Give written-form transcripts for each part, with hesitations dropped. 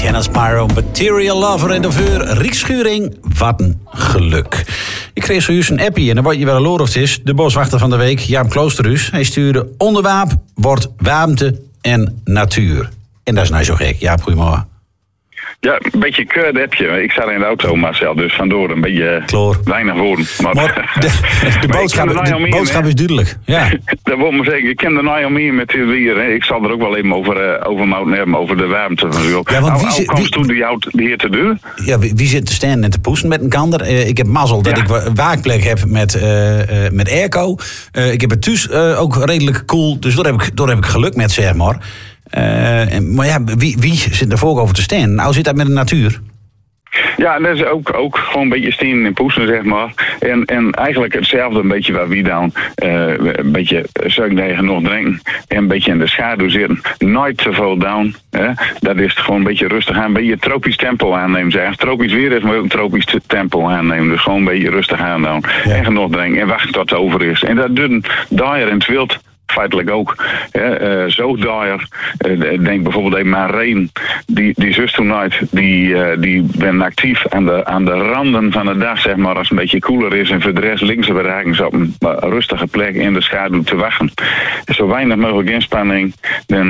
Ken Spyro, Material Lover en de vuur. Riek Schuring, wat een geluk. Ik kreeg zojuist een appie en dan word je wel een loor of het is. De boswachter van de week, Jaap Kloosterhuis. Hij stuurde onderwaap, wordt warmte en natuur. En dat is nou zo gek. Jaap, goedemorgen. Ja, een beetje keur heb je. Ik zat in de auto, Marcel, dus vandoor een beetje Kloor. weinig woorden. Maar de boodschap is duidelijk. Ja. Dat wil maar zeggen. Ik ken er nou al meer met dit weer. Ik zal er ook wel even over mouten hebben, over de warmte. Ja, want hoe komt toen die hier te doen? Ja, wie zit te staan en te poesten met een kander? Ik heb mazzel dat ik een waakplek heb met airco. Ik heb het thuis ook redelijk cool, dus daar heb ik geluk met, zeg maar. Maar ja, wie zit er voor over te staan? Nou zit dat met de natuur. Ja, dat is ook gewoon een beetje stenen en poesten, zeg maar. En eigenlijk hetzelfde een beetje waar wie dan een beetje zuignegen nog drinken. En een beetje in de schaduw zitten. Nooit te veel down. Dat is gewoon een beetje rustig aan. Een beetje tropisch tempo aannemen. Zeg. Tropisch weer is, maar ook een tropisch tempo aannemen. Dus gewoon een beetje rustig aan doen. Ja. En genoeg drinken. En wachten tot het over is. En dat doet daar in het wild feitelijk ook. Zoogdier. Denk bijvoorbeeld even aan Reen. Die zus toen uit. Die ben actief aan de randen van de dag, zeg maar, als het een beetje koeler is. En voor de rest links ergens op een rustige plek in de schaduw te wachten. Zo weinig mogelijk inspanning. Dan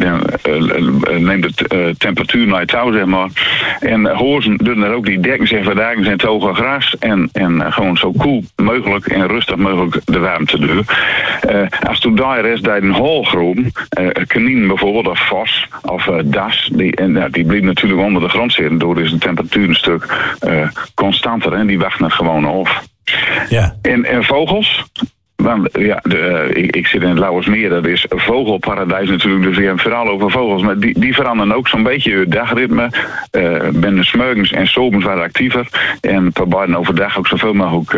neemt de temperatuur naar touw, zeg maar. En hozen doen er ook die dekken zich vandaag in het hoge gras. En gewoon zo koel mogelijk en rustig mogelijk de warmte doen. Als toen daar is dat een holgroen, kanien bijvoorbeeld, of vos, of das, die blijft natuurlijk onder de grond zitten. Door is de temperatuur een stuk constanter en die wachten het gewoon af. Ja. En vogels? Want ja, ik zit in het Lauwersmeer, dat is vogelparadijs natuurlijk, dus we hebben vooral over vogels. Maar die veranderen ook zo'n beetje hun dagritme. Ben de smeugens en zomers wat actiever. En proberen overdag ook zoveel mogelijk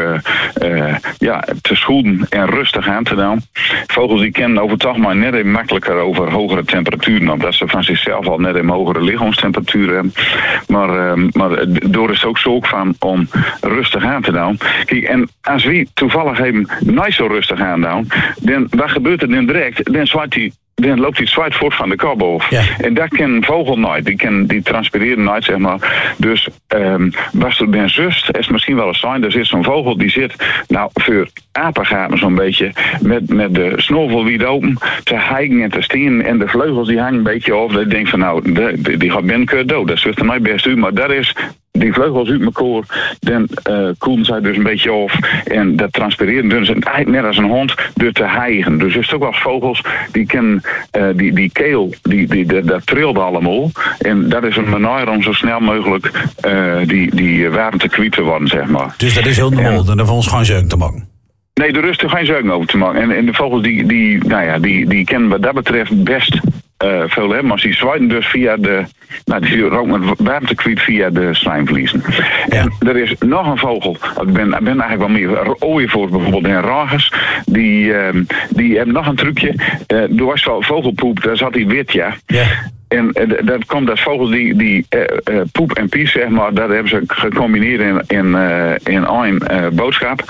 te schoenen en rustig aan te doen. Vogels die kennen over het algemeen net even makkelijker over hogere temperaturen, omdat ze van zichzelf al net een hogere lichaamstemperatuur hebben. Maar door is het ook zo van om rustig aan te doen. Kijk, en als we toevallig even niet zo rustig aan dan wat gebeurt er dan direct? Dan loopt hij zwaait voort van de kop af. Ja. En dat kan een vogel nooit. Die transpireren nooit, zeg maar. Dus was er dan zus, is misschien wel een sign. Er zit zo'n vogel die zit, nou, voor apengaten zo'n beetje, met de snorvel wijd open, te hijgen en te stenen. En de vleugels die hangen een beetje over. Dat ik denk van, nou, die gaat binnenkort dood. Dat zit er mij best uit. Maar dat is die vleugels uit mijn koor, dan koelen zij dus een beetje af. En dat transpireren dus eigenlijk net als een hond door te hijgen. Dus er is ook wel vogels die kennen die keel, dat trilde allemaal. En dat is een manier om zo snel mogelijk die warmte kwijt te worden, zeg maar. Dus dat is heel normaal, dan voor ons gewoon zeuk te maken. Nee, er is er geen zeuk over te maken. En de vogels die kennen wat dat betreft best veel, hè, maar die zwaaien dus via die rookt met warmte kwijt via de slijmvliezen. Ja. En er is nog een vogel, ik ben eigenlijk wel meer ooievoors bijvoorbeeld en ragers, die hebben nog een trucje. Door zo'n vogelpoep, daar zat die wit, ja. En dat komt dat vogels die poep en pies, zeg maar, dat hebben ze gecombineerd in één boodschap.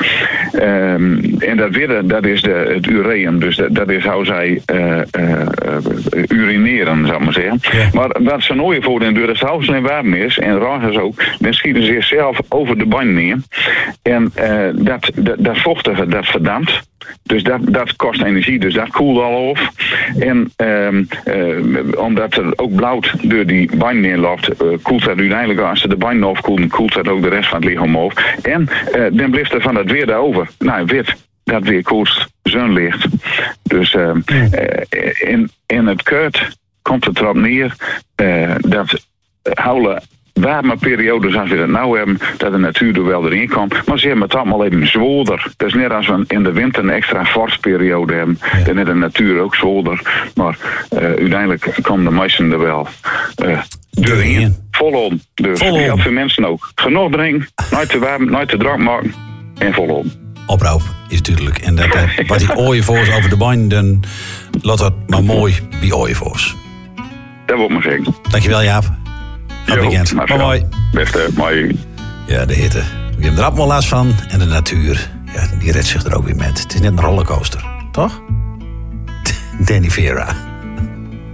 En dat witte, dat is het ureum. Dus dat is hoe zij urineren, zou ik maar zeggen. Ja. Maar wat ze nooit voor doen, dat zelfs niet warm is, en ragers ook, dan schieten ze zichzelf over de band neer. En dat vochtige, dat verdampt. Dus dat kost energie, dus dat koelt al af. En omdat er ook blauw door die band neerloopt, koelt dat uiteindelijk, als ze de band afkoelen, koelt dat ook de rest van het lichaam af. En dan blijft er van dat weer daarover. Nou, wit, dat weer koelst zonlicht. Dus in het keurt komt het erop neer dat houden warme periodes als we dat nou hebben, dat de natuur er wel erin komt. Maar ze hebben het allemaal even zwoerder. Dat is net als we in de winter een extra vorstperiode hebben. Ja. Dan is de natuur ook zwoerder. Maar uiteindelijk komen de meesten er wel doorheen. Volom. Dus heel veel mensen ook. Genoeg drinken, nooit te warm, nooit te drank maken en volom. Oproep is duidelijk. En dat wat die ooievoors over de baan, dan laat dat maar mooi bij ooievoors. Dat wordt maar zeggen. Dankjewel, Jaap. Goed weekend. Mooi. Beste, mooi. Ja, de hitte. We hebben er allemaal last van. En de natuur, ja, die redt zich er ook weer met. Het is net een rollercoaster, toch? Danny Vera.